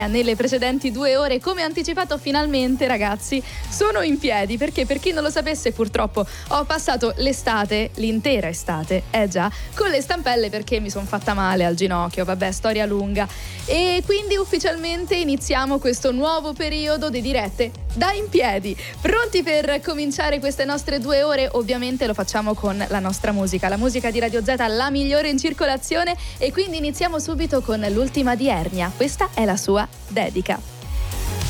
nelle precedenti 2 ore. Come anticipato, finalmente ragazzi sono in piedi, perché per chi non lo sapesse, purtroppo ho passato l'estate, l'intera estate, già, con le stampelle perché mi sono fatta male al ginocchio, vabbè, storia lunga, e quindi ufficialmente iniziamo questo nuovo periodo di dirette da in piedi, pronti per cominciare queste nostre 2 ore. Ovviamente lo facciamo con la nostra musica, la musica di Radio Z, la migliore in circolazione, e quindi iniziamo subito con l'ultima di Ernia. Questa è la sua dedica.